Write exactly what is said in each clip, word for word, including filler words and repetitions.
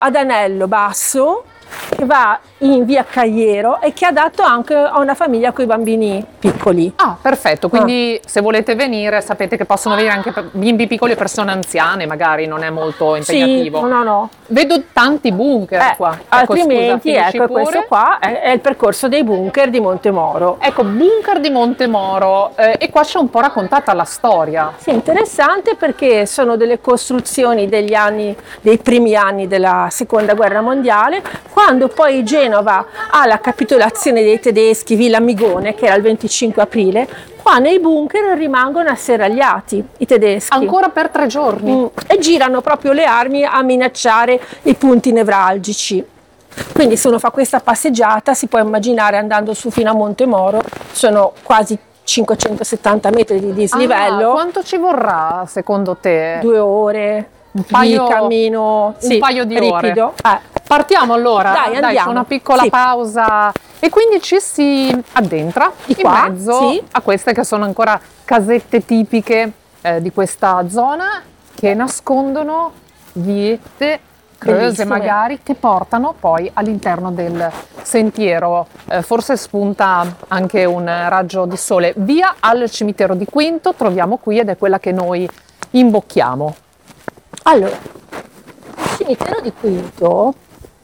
ad anello basso che va in via Cagliero e che è adatto anche a una famiglia con i bambini piccoli. Ah, perfetto, quindi ah. se volete venire sapete che possono venire anche bimbi piccoli e persone anziane, magari non è molto impegnativo. Sì, no, no. Vedo tanti bunker eh, qua. Altrimenti, ecco, scusa, ecco questo qua è, è il percorso dei bunker di Montemoro. Ecco, bunker di Montemoro, eh, e qua c'è un po' raccontata la storia. Sì, interessante perché sono delle costruzioni degli anni, dei primi anni della seconda guerra mondiale, quando poi Genova ha la capitolazione dei tedeschi, Villa Migone, che era il venticinque aprile, qua nei bunker rimangono asserragliati i tedeschi. Ancora per tre giorni? Mm, e girano proprio le armi a minacciare i punti nevralgici. Quindi se uno fa questa passeggiata si può immaginare andando su fino a Montemoro, sono quasi cinquecentosettanta metri di dislivello. Ah, quanto ci vorrà secondo te? Due ore un paio, di cammino, un sì, paio di ripido. ore. Eh. Partiamo allora, dai, dai, c'è una piccola sì. pausa e quindi ci si addentra di in qua, mezzo sì. a queste che sono ancora casette tipiche eh, di questa zona che nascondono viette creuse magari che portano poi all'interno del sentiero. Eh, forse spunta anche un raggio di sole. Via al cimitero di Quinto troviamo qui ed è quella che noi imbocchiamo. Allora, il cimitero di Quinto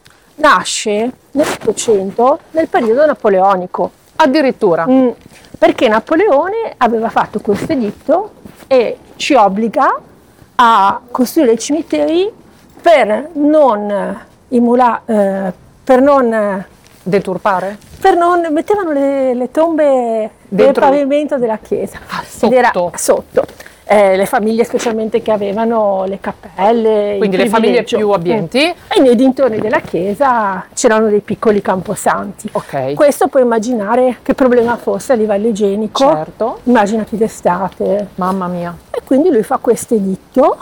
nasce nell'Ottocento nel periodo napoleonico. Addirittura? Mm, perché Napoleone aveva fatto questo editto e ci obbliga a costruire i cimiteri per non imula, eh, per non deturpare? Per non mettevano le, le tombe dentro del pavimento della chiesa. Ah, sotto. Era sotto. Eh, le famiglie specialmente che avevano le cappelle, quindi le famiglie più abbienti, mm. e nei dintorni della chiesa c'erano dei piccoli camposanti. Okay. Questo puoi immaginare che problema fosse a livello igienico. Certo. Immaginati d'estate. Mamma mia. E quindi lui fa questo editto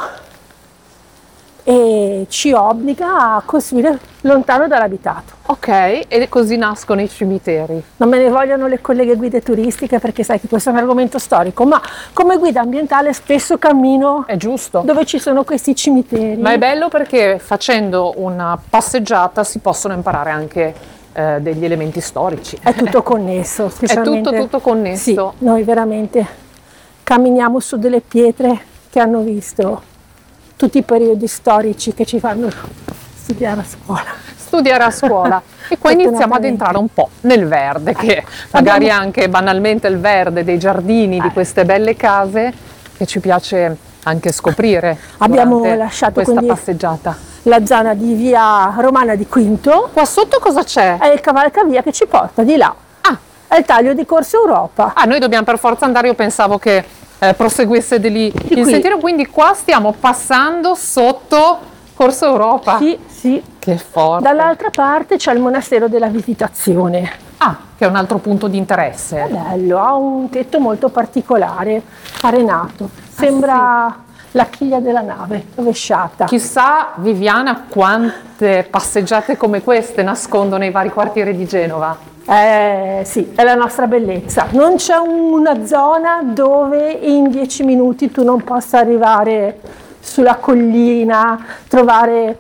e ci obbliga a costruire lontano dall'abitato. Ok, e così nascono i cimiteri. Non me ne vogliono le colleghe guide turistiche perché sai che questo è un argomento storico, ma come guida ambientale spesso cammino è giusto dove ci sono questi cimiteri. Ma è bello perché facendo una passeggiata si possono imparare anche eh, degli elementi storici. È tutto connesso, specialmente. È tutto, tutto connesso. Sì, noi veramente camminiamo su delle pietre che hanno visto tutti i periodi storici che ci fanno studiare a scuola. Studiare a scuola. E qua iniziamo ad entrare un po' nel verde, che magari Abbiamo... anche banalmente il verde dei giardini, di queste belle case, che ci piace anche scoprire. Abbiamo lasciato questa passeggiata. La zona di via Romana di Quinto. Qua sotto cosa c'è? È il cavalcavia che ci porta di là. Ah. È il taglio di Corso Europa. Ah, noi dobbiamo per forza andare, io pensavo che Eh, proseguisse di lì di il qui. sentiero, quindi qua stiamo passando sotto Corso Europa. Sì, sì. Che forte. Dall'altra parte c'è il monastero della Visitazione. Ah, che è un altro punto di interesse. È bello, ha un tetto molto particolare, arenato. Sembra ah, sì. la chiglia della nave, rovesciata. Chissà, Viviana, quante passeggiate come queste nascondono i vari quartieri di Genova. Eh, sì, è la nostra bellezza. Non c'è una zona dove in dieci minuti tu non possa arrivare sulla collina, trovare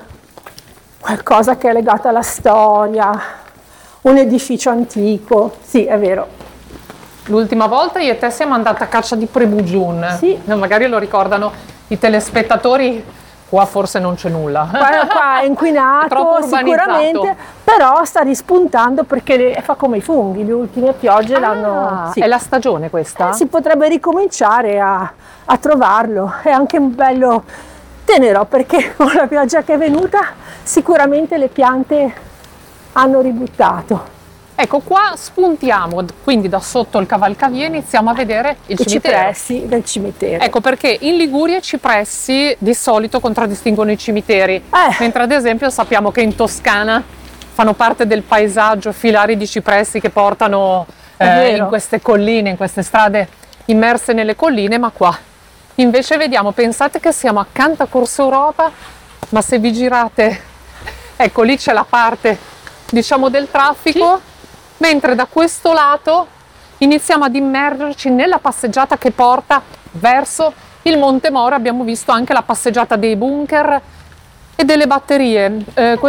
qualcosa che è legato alla storia, un edificio antico. Sì, è vero. L'ultima volta io e te siamo andate a caccia di Prebugiun. Sì. No, magari lo ricordano i telespettatori. Qua forse non c'è nulla. Qua, qua è inquinato è sicuramente, però sta rispuntando perché le, fa come i funghi, le ultime piogge ah, l'hanno... Sì. È la stagione questa? Eh, si potrebbe ricominciare a, a trovarlo, è anche un bello tenero perché con la pioggia che è venuta sicuramente le piante hanno ributtato. Ecco, qua spuntiamo, quindi da sotto il cavalcavia iniziamo a vedere il I cimitero. cipressi del cimitero. Ecco, perché in Liguria i cipressi di solito contraddistinguono i cimiteri, eh. mentre ad esempio sappiamo che in Toscana fanno parte del paesaggio filari di cipressi che portano eh, in queste colline, in queste strade immerse nelle colline, ma qua invece vediamo, pensate che siamo accanto a Corso Europa, ma se vi girate, ecco lì c'è la parte, diciamo, del traffico, sì. Mentre da questo lato iniziamo ad immergerci nella passeggiata che porta verso il Montemoro. Abbiamo visto anche la passeggiata dei bunker e delle batterie. Eh,